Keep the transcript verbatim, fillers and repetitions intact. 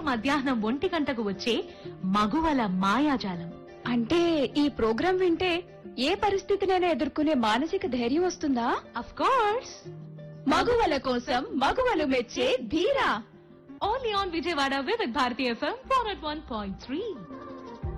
మధ్యాహ్నం ఒంటి గంటకు వచ్చే మగువల మాయాజాలం. అంటే ఈ ప్రోగ్రాం వింటే ఏ పరిస్థితినైనా ఎదుర్కొనే మానసిక ధైర్యం వస్తుందా? అఫ్ కోర్స్, మగువల కోసం మగువలు మెచ్చే ధీరా. ఓన్లీ ఆన్ విజయవాడ వివిధ Bharati FM four not one point three.